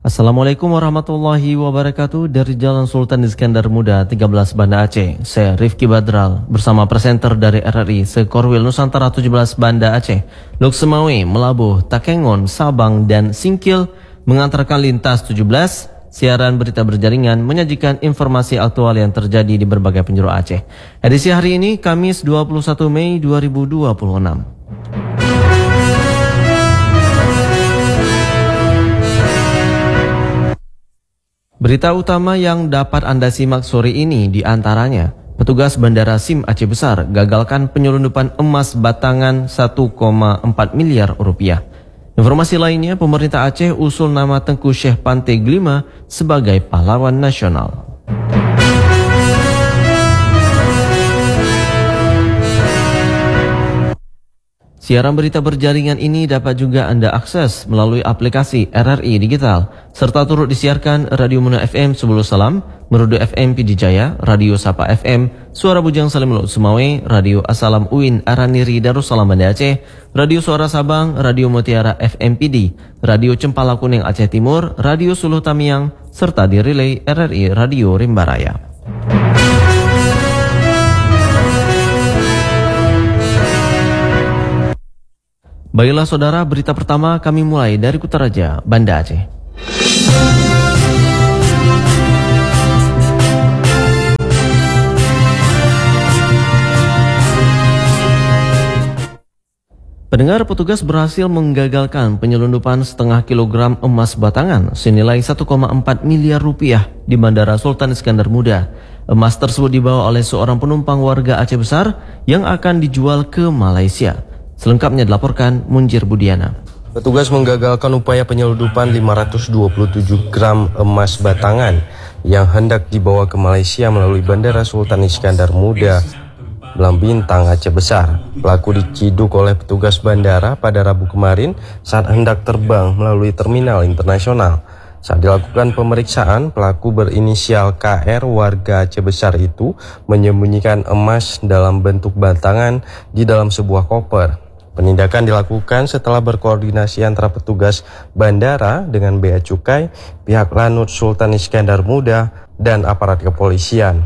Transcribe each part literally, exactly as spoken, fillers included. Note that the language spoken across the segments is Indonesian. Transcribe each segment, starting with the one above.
Assalamualaikum warahmatullahi wabarakatuh. Dari Jalan Sultan Iskandar Muda tiga belas Banda Aceh, saya Rifki Badral bersama presenter dari R R I Sekorwil Nusantara tujuh belas Banda Aceh, Lok Semawe, Melabuh, Takengon, Sabang, dan Singkil mengantarkan lintas tujuh belas. Siaran berita berjaringan menyajikan informasi aktual yang terjadi di berbagai penjuru Aceh. Edisi hari ini Kamis dua puluh satu Mei dua ribu dua puluh enam. Berita utama yang dapat Anda simak sore ini diantaranya, petugas Bandara SIM Aceh Besar gagalkan penyelundupan emas batangan satu koma empat miliar rupiah. Informasi lainnya, pemerintah Aceh usul nama Tengku Syekh Pantai-Glima sebagai pahlawan nasional. Siaran berita berjaringan ini dapat juga Anda akses melalui aplikasi R R I Digital, serta turut disiarkan Radio Muna F M Sebulu Salam, Merudu F M Pidijaya, Radio Sapa F M, Suara Bujang Salim Lok Semawe, Radio Asalam U I N Araniri Darussalam Banda Aceh, Radio Suara Sabang, Radio Mutiara F M P D, Radio Cempala Kuning Aceh Timur, Radio Suluh Tamiang, serta di relay R R I Radio Rimba Raya. Baiklah saudara, berita pertama kami mulai dari Kutaraja, Banda Aceh. Pendengar, petugas berhasil menggagalkan penyelundupan setengah kilogram emas batangan senilai satu koma empat miliar rupiah di Bandara Sultan Iskandar Muda. Emas tersebut dibawa oleh seorang penumpang warga Aceh Besar yang akan dijual ke Malaysia. Selengkapnya dilaporkan Munjir Budiana. Petugas menggagalkan upaya penyelundupan lima ratus dua puluh tujuh gram emas batangan yang hendak dibawa ke Malaysia melalui Bandara Sultan Iskandar Muda, Belang Bintang, Aceh Besar. Pelaku diciduk oleh petugas bandara pada Rabu kemarin saat hendak terbang melalui terminal internasional. Saat dilakukan pemeriksaan, pelaku berinisial K R warga Aceh Besar itu menyembunyikan emas dalam bentuk batangan di dalam sebuah koper. Penindakan dilakukan setelah berkoordinasi antara petugas bandara dengan Bea Cukai, pihak Lanut Sultan Iskandar Muda, dan aparat kepolisian.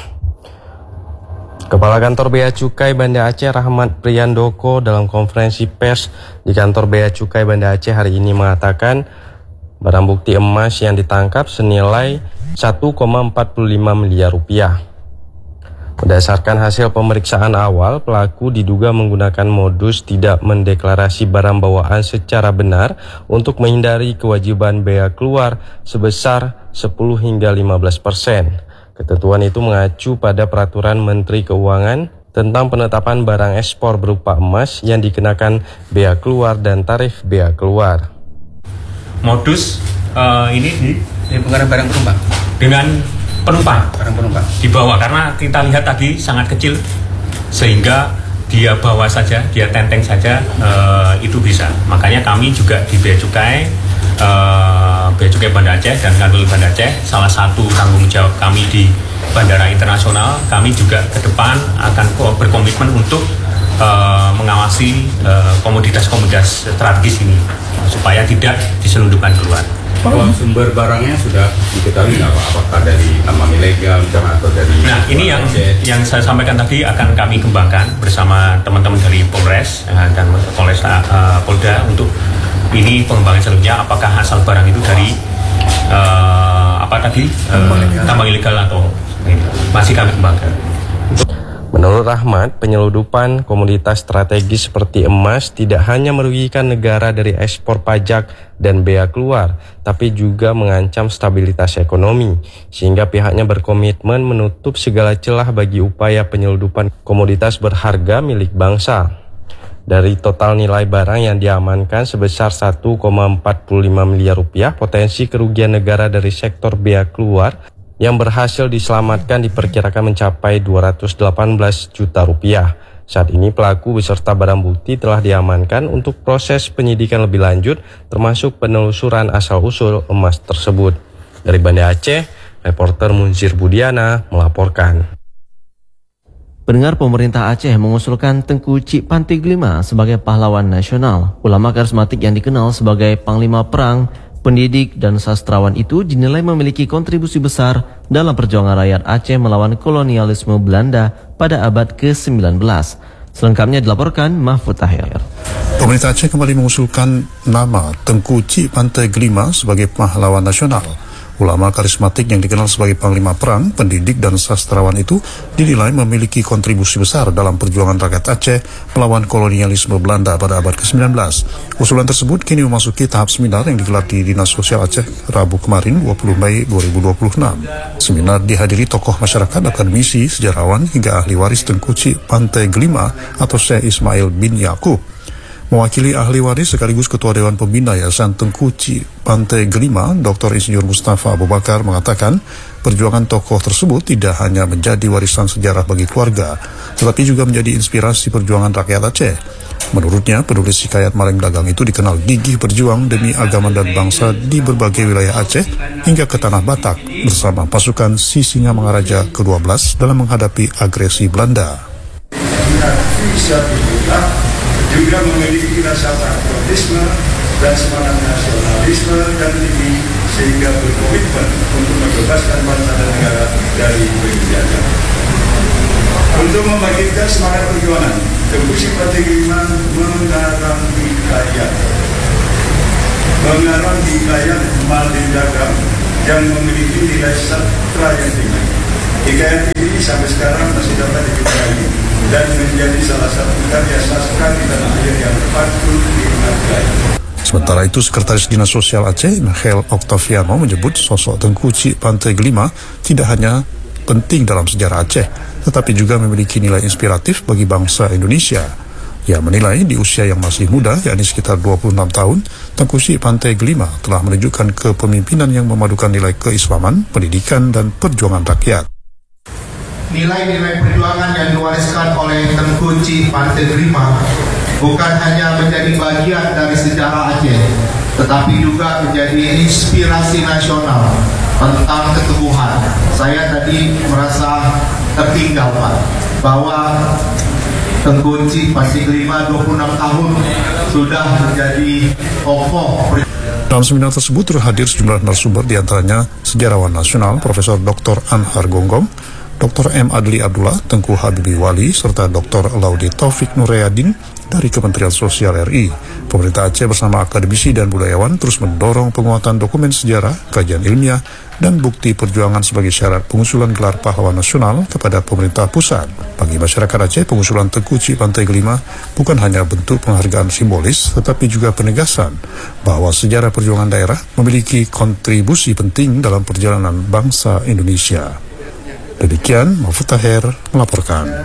Kepala Kantor Bea Cukai Banda Aceh Rahmat Priyandoko dalam konferensi pers di Kantor Bea Cukai Banda Aceh hari ini mengatakan barang bukti emas yang ditangkap senilai satu koma empat lima miliar rupiah. Berdasarkan hasil pemeriksaan awal, pelaku diduga menggunakan modus tidak mendeklarasi barang bawaan secara benar untuk menghindari kewajiban bea keluar sebesar sepuluh hingga lima belas persen. Ketentuan itu mengacu pada peraturan Menteri Keuangan tentang penetapan barang ekspor berupa emas yang dikenakan bea keluar dan tarif bea keluar. Modus uh, ini di, di barang penumpang dengan penumpang barang penumpang dibawa, karena kita lihat tadi sangat kecil sehingga dia bawa saja, dia tenteng saja, uh, itu bisa. Makanya kami juga di Bea Cukai, uh, Bea Cukai Banda Aceh dan Kanwil Banda Aceh, salah satu tanggung jawab kami di Bandara Internasional, kami juga ke depan akan berkomitmen untuk uh, mengawasi uh, komoditas-komoditas strategis ini supaya tidak diselundupkan keluar. Bahwa sumber barangnya sudah diketahui nggak Pak? Apakah dari tambang ilegal atau dari... Nah, ini yang Aceh? yang saya sampaikan tadi akan kami kembangkan bersama teman-teman dari Polres uh, dan Polres uh, Polda untuk ini pengembangan selanjutnya, apakah asal barang itu dari uh, apa tadi uh, tambang ilegal atau ini, masih kami kembangkan. Menurut Rahmat, penyelundupan komoditas strategis seperti emas tidak hanya merugikan negara dari ekspor pajak dan bea keluar, tapi juga mengancam stabilitas ekonomi, sehingga pihaknya berkomitmen menutup segala celah bagi upaya penyelundupan komoditas berharga milik bangsa. Dari total nilai barang yang diamankan sebesar satu koma empat lima miliar rupiah, potensi kerugian negara dari sektor bea keluar yang berhasil diselamatkan diperkirakan mencapai dua ratus delapan belas juta rupiah. Saat ini pelaku beserta barang bukti telah diamankan untuk proses penyidikan lebih lanjut, termasuk penelusuran asal-usul emas tersebut. Dari Banda Aceh, reporter Munzir Budiana melaporkan. Pendengar, pemerintah Aceh mengusulkan Tengku Syekh Pantai-Glima sebagai pahlawan nasional. Ulama karismatik yang dikenal sebagai Panglima Perang Pendidik dan sastrawan itu dinilai memiliki kontribusi besar dalam perjuangan rakyat Aceh melawan kolonialisme Belanda pada abad ke sembilan belas. Selengkapnya dilaporkan Mahfud Tahir. Pemerintah Aceh kembali mengusulkan nama Tengku Cik Pantai Gelima sebagai pahlawan nasional. Ulama karismatik yang dikenal sebagai panglima perang, pendidik dan sastrawan itu dinilai memiliki kontribusi besar dalam perjuangan rakyat Aceh melawan kolonialisme Belanda pada abad ke sembilan belas. Usulan tersebut kini memasuki tahap seminar yang digelar di Dinas Sosial Aceh Rabu kemarin dua puluh Mei dua ribu dua puluh enam. Seminar dihadiri tokoh masyarakat, akademisi, sejarawan hingga ahli waris Tengku Cik Pantai Gelima atau Syekh Ismail bin Yakub. Mewakili ahli waris sekaligus Ketua Dewan Pembina Yayasan Tengku Cik Pantai Gelima, Doktor Insinyur Mustafa Abu Bakar mengatakan perjuangan tokoh tersebut tidak hanya menjadi warisan sejarah bagi keluarga, tetapi juga menjadi inspirasi perjuangan rakyat Aceh. Menurutnya, penulis hikayat Maleng Dagang itu dikenal gigih berjuang demi agama dan bangsa di berbagai wilayah Aceh hingga ke Tanah Batak bersama pasukan Sisingamangaraja kedua belas dalam menghadapi agresi Belanda. Juga memiliki rasa patriotisme dan semangat nasionalisme dan tinggi sehingga berkomitmen untuk membebaskan bangsa dan negara dari penjajahan. Untuk membangkitkan semangat perjuangan, Tengku Cik Pantai Gelima mengarang hikayat mengarang hikayat Maleng Dagang yang memiliki nilai sastra yang tinggi. Hikayat ini sampai sekarang masih dapat dipercayai dan menjadi salah satu karya sastra di tanah air yang patut dihargai. Sementara itu, Sekretaris Dinas Sosial Aceh, Michael Octaviano, menyebut sosok Tengku Cik Pantai Gelima tidak hanya penting dalam sejarah Aceh, tetapi juga memiliki nilai inspiratif bagi bangsa Indonesia. Ia menilai di usia yang masih muda, yakni sekitar dua puluh enam tahun, Tengku Cik Pantai Gelima telah menunjukkan kepemimpinan yang memadukan nilai keislaman, pendidikan, dan perjuangan rakyat. Nilai-nilai perjuangan yang diwariskan oleh Tengku Cik Pantai Gelima bukan hanya menjadi bagian dari sejarah Aceh, tetapi juga menjadi inspirasi nasional tentang keteguhan. Saya tadi merasa tertinggal, Pak, bahwa Tengku Cik Pantai Gelima dua puluh enam tahun sudah menjadi tokoh. Dalam seminar tersebut terhadir sejumlah narasumber, diantaranya sejarawan nasional Profesor Doktor Anhar Gonggong, Doktor M. Adli Abdullah, Tengku Habibi Wali, serta Doktor Laudi Taufik Nurayadin dari Kementerian Sosial R I. Pemerintah Aceh bersama akademisi dan budayawan terus mendorong penguatan dokumen sejarah, kajian ilmiah, dan bukti perjuangan sebagai syarat pengusulan gelar pahlawan nasional kepada pemerintah pusat. Bagi masyarakat Aceh, pengusulan Tengku Cik Pantai Gelima bukan hanya bentuk penghargaan simbolis, tetapi juga penegasan bahwa sejarah perjuangan daerah memiliki kontribusi penting dalam perjalanan bangsa Indonesia. Demikian, Mahfud Tahir melaporkan.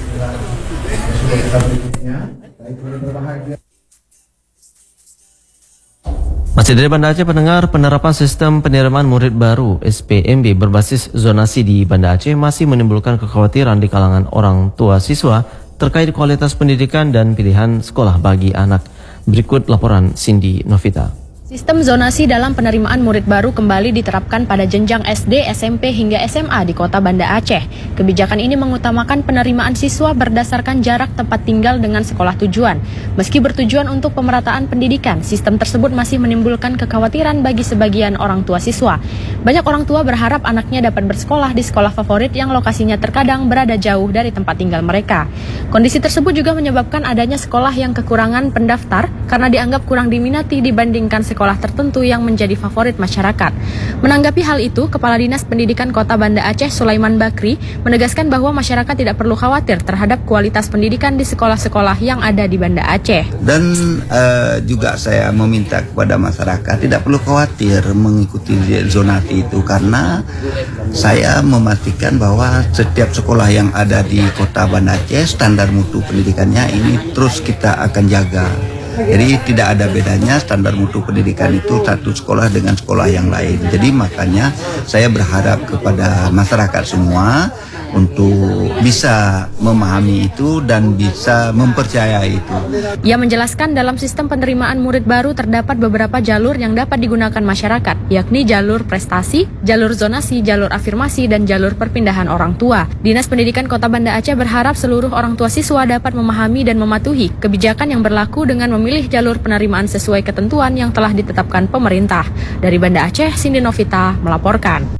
Masih dari Banda Aceh, pendengar, penerapan sistem penerimaan murid baru S P M B berbasis zonasi di Banda Aceh masih menimbulkan kekhawatiran di kalangan orang tua siswa terkait kualitas pendidikan dan pilihan sekolah bagi anak. Berikut laporan Cindy Novita. Sistem zonasi dalam penerimaan murid baru kembali diterapkan pada jenjang S D, S M P hingga S M A di Kota Banda Aceh. Kebijakan ini mengutamakan penerimaan siswa berdasarkan jarak tempat tinggal dengan sekolah tujuan. Meski bertujuan untuk pemerataan pendidikan, sistem tersebut masih menimbulkan kekhawatiran bagi sebagian orang tua siswa. Banyak orang tua berharap anaknya dapat bersekolah di sekolah favorit yang lokasinya terkadang berada jauh dari tempat tinggal mereka. Kondisi tersebut juga menyebabkan adanya sekolah yang kekurangan pendaftar karena dianggap kurang diminati dibandingkan sekolah sekolah tertentu yang menjadi favorit masyarakat. Menanggapi hal itu, Kepala Dinas Pendidikan Kota Banda Aceh Sulaiman Bakri menegaskan bahwa masyarakat tidak perlu khawatir terhadap kualitas pendidikan di sekolah-sekolah yang ada di Banda Aceh. Dan uh, juga saya meminta kepada masyarakat tidak perlu khawatir mengikuti zonasi itu, karena saya memastikan bahwa setiap sekolah yang ada di Kota Banda Aceh standar mutu pendidikannya ini terus kita akan jaga. Jadi tidak ada bedanya standar mutu pendidikan itu satu sekolah dengan sekolah yang lain. Jadi makanya saya berharap kepada masyarakat semua untuk bisa memahami itu dan bisa mempercayai itu. Ia menjelaskan dalam sistem penerimaan murid baru terdapat beberapa jalur yang dapat digunakan masyarakat, yakni jalur prestasi, jalur zonasi, jalur afirmasi, dan jalur perpindahan orang tua. Dinas Pendidikan Kota Banda Aceh berharap seluruh orang tua siswa dapat memahami dan mematuhi kebijakan yang berlaku dengan memilih jalur penerimaan sesuai ketentuan yang telah ditetapkan pemerintah. Dari Banda Aceh, Cindy Novita melaporkan.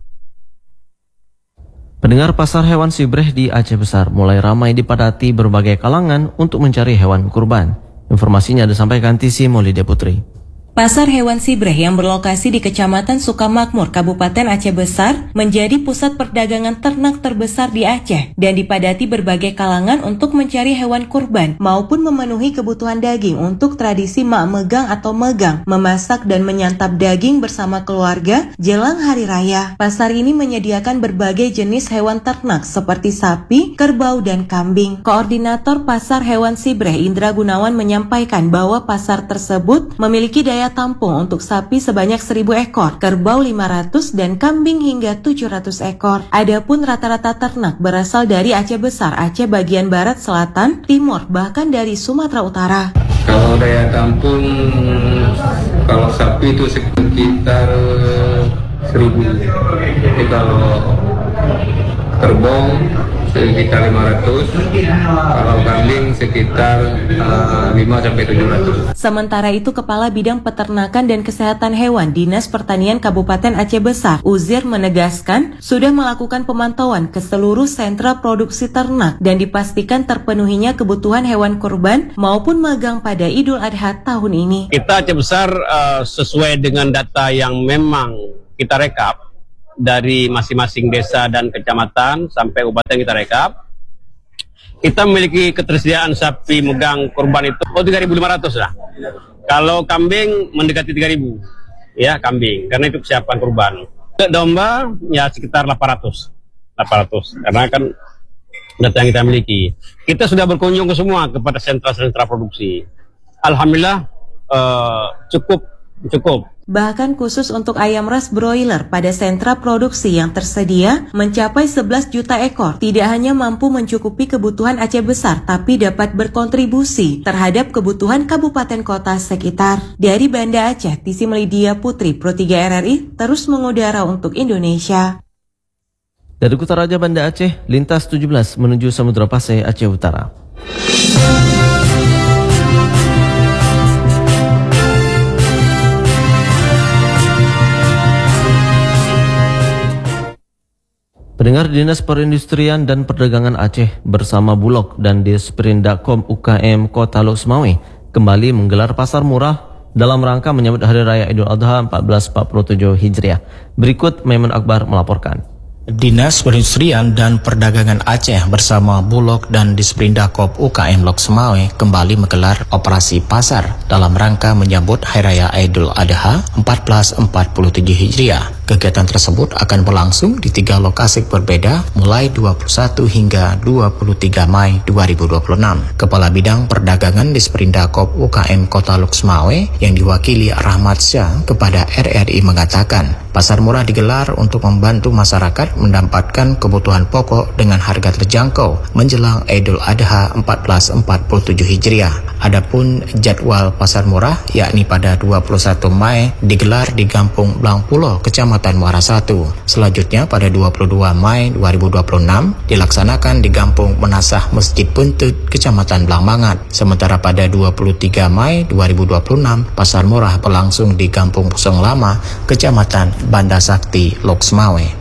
Pendengar, pasar hewan Sibreh di Aceh Besar mulai ramai dipadati berbagai kalangan untuk mencari hewan kurban. Informasinya disampaikan Tisi Maulida Putri. Pasar hewan Sibreh yang berlokasi di Kecamatan Sukamakmur, Kabupaten Aceh Besar, menjadi pusat perdagangan ternak terbesar di Aceh dan dipadati berbagai kalangan untuk mencari hewan kurban maupun memenuhi kebutuhan daging untuk tradisi mak megang atau megang, memasak dan menyantap daging bersama keluarga jelang hari raya. Pasar ini menyediakan berbagai jenis hewan ternak seperti sapi, kerbau, dan kambing. Koordinator Pasar Hewan Sibreh, Indra Gunawan, menyampaikan bahwa pasar tersebut memiliki daya tampung untuk sapi sebanyak seribu ekor, kerbau lima ratus, dan kambing hingga tujuh ratus ekor. Adapun rata-rata ternak berasal dari Aceh Besar, Aceh bagian barat, selatan, timur, bahkan dari Sumatera Utara. Kalau daya tampung, kalau sapi itu sekitar seribu. Jadi kalau kerbau sekitar lima ratus, kalau kambing sekitar uh, lima sampai tujuh ratus. Sementara itu, Kepala Bidang Peternakan dan Kesehatan Hewan Dinas Pertanian Kabupaten Aceh Besar, Uzir, menegaskan sudah melakukan pemantauan ke seluruh sentra produksi ternak dan dipastikan terpenuhinya kebutuhan hewan kurban maupun megang pada Idul Adha tahun ini. Kita Aceh Besar uh, sesuai dengan data yang memang kita rekap dari masing-masing desa dan kecamatan sampai kabupaten kita rekap, kita memiliki ketersediaan sapi megang kurban itu oh tiga ribu lima ratus lah. Kalau kambing mendekati tiga ribu, ya kambing, karena itu persiapan kurban. Domba ya sekitar delapan ratus, karena kan data yang kita miliki. Kita sudah berkunjung ke semua kepada sentra-sentra produksi. Alhamdulillah uh, cukup cukup. Bahkan khusus untuk ayam ras broiler pada sentra produksi yang tersedia mencapai sebelas juta ekor, tidak hanya mampu mencukupi kebutuhan Aceh Besar, tapi dapat berkontribusi terhadap kebutuhan kabupaten kota sekitar. Dari Banda Aceh, Tisi Maulida Putri, Pro tiga R R I, terus mengudara untuk Indonesia. Dari Kutaraja Banda Aceh, lintas tujuh belas menuju Samudra Pasai, Aceh Utara. Pendengar, Dinas Perindustrian dan Perdagangan Aceh bersama Bulog dan Disperindakom U K M Kota Lok Semawe kembali menggelar pasar murah dalam rangka menyambut Hari Raya Idul Adha seribu empat ratus empat puluh tujuh Hijriah. Berikut Maimun Akbar melaporkan. Dinas Perindustrian dan Perdagangan Aceh bersama Bulog dan Disperindakom U K M Lok Semawe kembali menggelar operasi pasar dalam rangka menyambut Hari Raya Idul Adha seribu empat ratus empat puluh tujuh Hijriah. Kegiatan tersebut akan berlangsung di tiga lokasi berbeda mulai dua puluh satu hingga dua puluh tiga Mei dua ribu dua puluh enam. Kepala Bidang Perdagangan Disperindakom U K M Kota Lok Semawe yang diwakili Rahmat Syah kepada R R I mengatakan, pasar murah digelar untuk membantu masyarakat mendapatkan kebutuhan pokok dengan harga terjangkau menjelang Idul Adha seribu empat ratus empat puluh tujuh Hijriah. Adapun jadwal pasar murah yakni pada dua puluh satu Mei digelar di Kampung Blangpulo, Kecamatan Muara Satu. Selanjutnya pada dua puluh dua Mei dua ribu dua puluh enam dilaksanakan di Kampung Menasah Masjid Buntut, Kecamatan Blangmangat. Sementara pada dua puluh tiga Mei dua ribu dua puluh enam pasar murah berlangsung di Kampung Pusong Lama, Kecamatan Banda Sakti, Lok Semawe.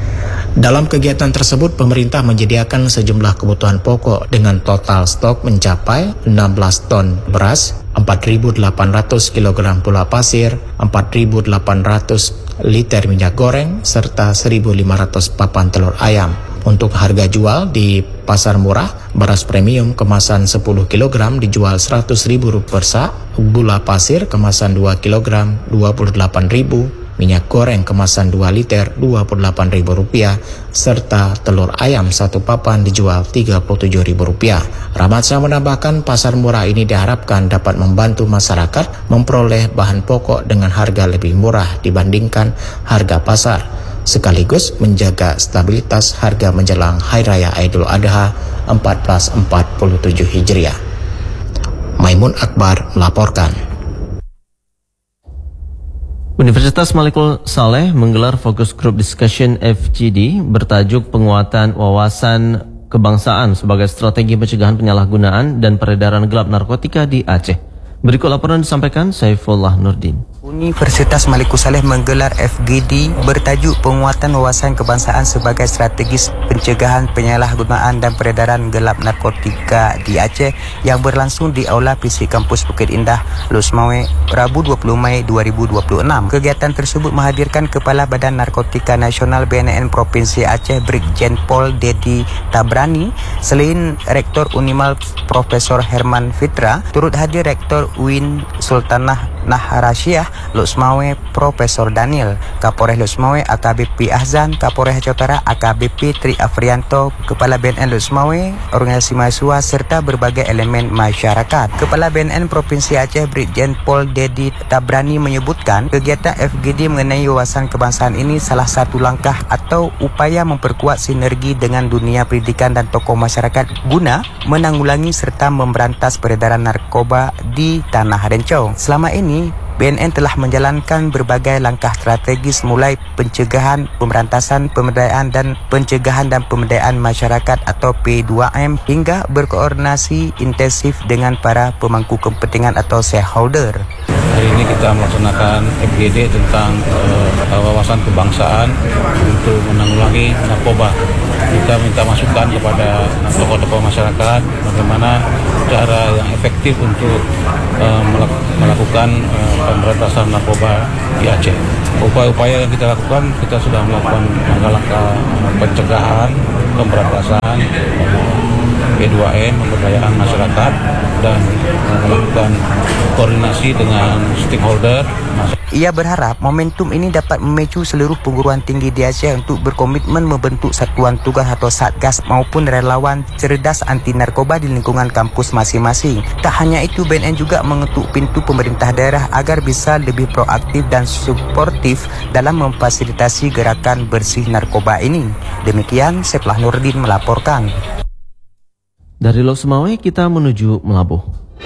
Dalam kegiatan tersebut, pemerintah menyediakan sejumlah kebutuhan pokok dengan total stok mencapai enam belas ton beras, empat ribu delapan ratus kilogram gula pasir, empat ribu delapan ratus liter minyak goreng, serta seribu lima ratus papan telur ayam. Untuk harga jual di pasar murah, beras premium kemasan sepuluh kilogram dijual seratus ribu rupiah per sak, gula pasir kemasan dua kilogram dua puluh delapan ribu, minyak goreng kemasan dua liter dua puluh delapan ribu rupiah, serta telur ayam satu papan dijual tiga puluh tujuh ribu rupiah. Rahmat Syah menambahkan pasar murah ini diharapkan dapat membantu masyarakat memperoleh bahan pokok dengan harga lebih murah dibandingkan harga pasar. sekaligus menjaga stabilitas harga menjelang Hari Raya Idul Adha seribu empat ratus empat puluh tujuh Hijriah. Maimun Akbar melaporkan. Universitas Malikul Saleh menggelar Focus Group Discussion F G D bertajuk penguatan wawasan kebangsaan sebagai strategi pencegahan penyalahgunaan dan peredaran gelap narkotika di Aceh. Berikut laporan disampaikan Saifullah Nurdin. Universitas Malikul Saleh menggelar F G D bertajuk penguatan wawasan kebangsaan sebagai strategis pencegahan penyalahgunaan dan peredaran gelap narkotika di Aceh yang berlangsung di Aula Fisik Kampus Bukit Indah, Lusmawe, Rabu dua puluh Mei dua ribu dua puluh enam. Kegiatan tersebut menghadirkan Kepala Badan Narkotika Nasional B N N Provinsi Aceh Brigjen Pol Dedi Tabrani, selain Rektor Unimal Profesor Herman Fitra, turut hadir Rektor U I N Sultanah Naharasyiah Lusmawe Profesor Daniel, Kapolres Lusmawe A K B P Ahzan, Kapolres Aceh A K B P Tri Afrianto, Kepala B N N Lusmawe, organisasi mahasiswa serta berbagai elemen masyarakat. Kepala B N N Provinsi Aceh Brigjen Pol Dedi Tabrani menyebutkan kegiatan F G D mengenai wawasan kebangsaan ini salah satu langkah atau upaya memperkuat sinergi dengan dunia pendidikan dan tokoh masyarakat guna menanggulangi serta memberantas peredaran narkoba di Tanah Rencong. Selama ini B N N telah menjalankan berbagai langkah strategis mulai pencegahan, pemberantasan, pemberdayaan dan pencegahan dan pemberdayaan masyarakat atau P dua M hingga berkoordinasi intensif dengan para pemangku kepentingan atau stakeholder. Hari ini kita melaksanakan F G D tentang uh, wawasan kebangsaan untuk menanggulangi narkoba. Kita minta masukan kepada tokoh-tokoh masyarakat bagaimana cara yang efektif untuk uh, melakukan uh, pemberantasan narkoba di Aceh. Upaya-upaya yang kita lakukan, kita sudah melakukan langkah-langkah pencegahan, pemberantasan P dua M, pemberdayaan masyarakat, dan melakukan koordinasi dengan stakeholder. Ia berharap momentum ini dapat memicu seluruh perguruan tinggi di Aceh untuk berkomitmen membentuk satuan tugas atau satgas maupun relawan cerdas anti narkoba di lingkungan kampus masing-masing. Tak hanya itu, B N N juga mengetuk pintu pemerintah daerah agar bisa lebih proaktif dan suportif dalam memfasilitasi gerakan bersih narkoba ini. Demikian Saifullah Nurdin melaporkan. Dari Lok Sumawe kita menuju Melabuh.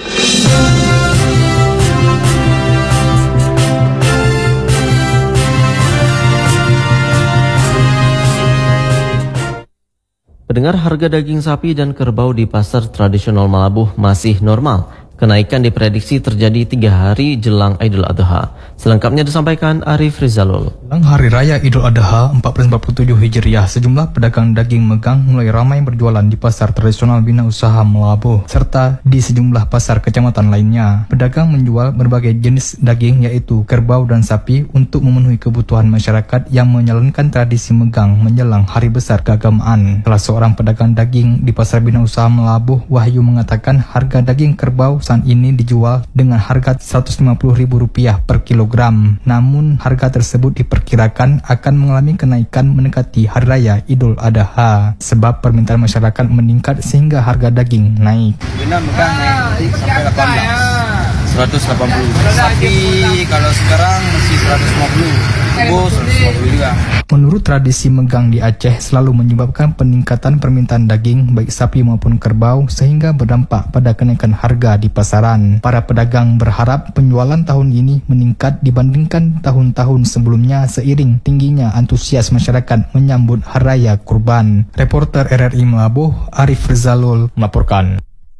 Pendengar, harga daging sapi dan kerbau di pasar tradisional Melabuh masih normal. Kenaikan diprediksi terjadi tiga hari jelang Idul Adha. Selengkapnya disampaikan Arif Rizalul. Jelang Hari Raya Idul Adha seribu empat ratus empat puluh tujuh Hijriah, sejumlah pedagang daging megang mulai ramai berjualan di pasar tradisional Bina Usaha Melabuh serta di sejumlah pasar kecamatan lainnya. Pedagang menjual berbagai jenis daging yaitu kerbau dan sapi untuk memenuhi kebutuhan masyarakat yang menjalankan tradisi megang menjelang Hari Besar Keagamaan. Salah seorang pedagang daging di pasar Bina Usaha Melabuh, Wahyu, mengatakan harga daging kerbau saat ini dijual dengan harga seratus lima puluh ribu rupiah per kilogram. Namun harga tersebut diperkirakan akan mengalami kenaikan mendekati Hari Raya Idul Adha sebab permintaan masyarakat meningkat sehingga harga daging naik. Benar megang naik sampai delapan belas. seratus delapan puluh. Sapi kalau sekarang masih seratus lima puluh. Kerbau seratus lima puluh juga. Menurut tradisi megang di Aceh selalu menyebabkan peningkatan permintaan daging baik sapi maupun kerbau sehingga berdampak pada kenaikan harga di pasaran. Para pedagang berharap penjualan tahun ini meningkat dibandingkan tahun-tahun sebelumnya seiring tingginya antusias masyarakat menyambut Hari Raya Kurban. Reporter R R I Melabuh, Arif Rizalul melaporkan.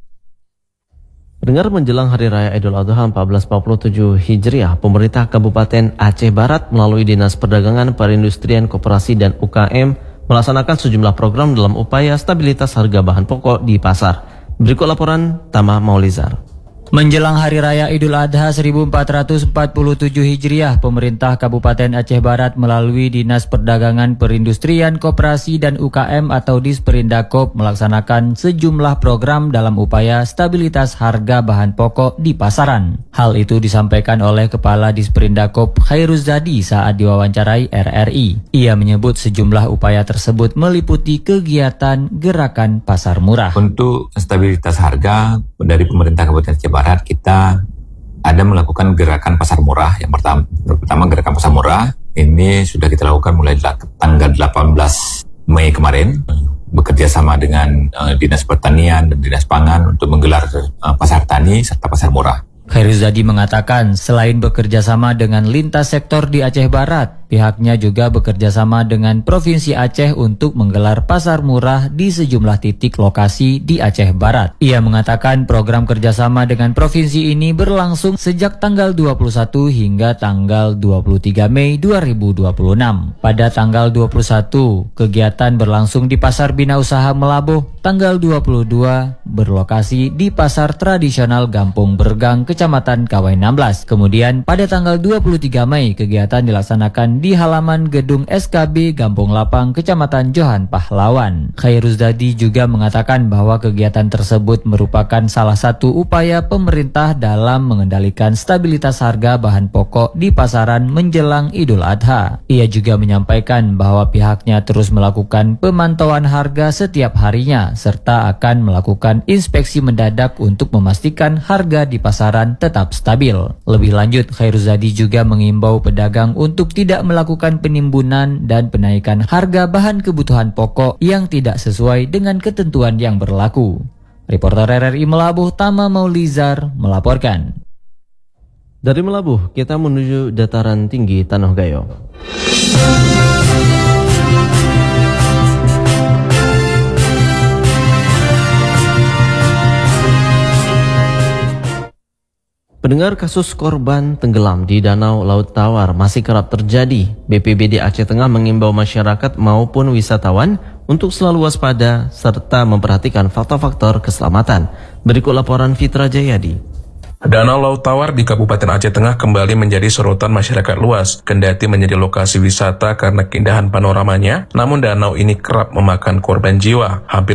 Dengar menjelang Hari Raya Idul Adha seribu empat ratus empat puluh tujuh Hijriah, pemerintah Kabupaten Aceh Barat melalui Dinas Perdagangan, Perindustrian, Koperasi, dan U K M melaksanakan sejumlah program dalam upaya stabilitas harga bahan pokok di pasar. Berikut laporan Tama Maulizar. Menjelang Hari Raya Idul Adha seribu empat ratus empat puluh tujuh Hijriah, pemerintah Kabupaten Aceh Barat melalui Dinas Perdagangan, Perindustrian, Koperasi, dan U K M atau Disperindakop melaksanakan sejumlah program dalam upaya stabilitas harga bahan pokok di pasaran. Hal itu disampaikan oleh Kepala Disperindakop Khairuzadi saat diwawancarai R R I. Ia menyebut sejumlah upaya tersebut meliputi kegiatan gerakan pasar murah. Untuk stabilitas harga dari pemerintah Kabupaten Aceh Barat, kita ada melakukan gerakan pasar murah. Yang pertama, pertama gerakan pasar murah ini sudah kita lakukan mulai tanggal delapan belas Mei kemarin, bekerja sama dengan uh, Dinas Pertanian dan Dinas Pangan untuk menggelar uh, pasar tani serta pasar murah. Khairuzzadi mengatakan selain bekerja sama dengan lintas sektor di Aceh Barat, pihaknya juga bekerja sama dengan Provinsi Aceh untuk menggelar pasar murah di sejumlah titik lokasi di Aceh Barat. Ia mengatakan program kerjasama dengan provinsi ini berlangsung sejak tanggal dua puluh satu hingga tanggal dua puluh tiga Mei dua ribu dua puluh enam. Pada tanggal dua puluh satu, kegiatan berlangsung di Pasar Bina Usaha Melabuh. Tanggal dua puluh dua, berlokasi di Pasar Tradisional Gampung Bergang, Kecamatan Kawai enam belas. Kemudian pada tanggal dua puluh tiga Mei, kegiatan dilaksanakan di halaman gedung S K B Gampung Lapang, Kecamatan Johan Pahlawan. Khairuzzadi juga mengatakan bahwa kegiatan tersebut merupakan salah satu upaya pemerintah dalam mengendalikan stabilitas harga bahan pokok di pasaran menjelang Idul Adha. Ia juga menyampaikan bahwa pihaknya terus melakukan pemantauan harga setiap harinya, serta akan melakukan inspeksi mendadak untuk memastikan harga di pasaran tetap stabil. Lebih lanjut, Khairuzzadi juga mengimbau pedagang untuk tidak melakukan penimbunan dan penaikan harga bahan kebutuhan pokok yang tidak sesuai dengan ketentuan yang berlaku. Reporter R R I Melabuh, Tama Maulizar, melaporkan. Dari Melabuh, kita menuju dataran tinggi Tanah Gayo. Pendengar, kasus korban tenggelam di Danau Laut Tawar masih kerap terjadi. B P B D Aceh Tengah mengimbau masyarakat maupun wisatawan untuk selalu waspada serta memperhatikan faktor-faktor keselamatan. Berikut laporan Fitra Jayadi. Danau Laut Tawar di Kabupaten Aceh Tengah kembali menjadi sorotan masyarakat luas. Kendati menjadi lokasi wisata karena keindahan panoramanya, namun danau ini kerap memakan korban jiwa. Hampir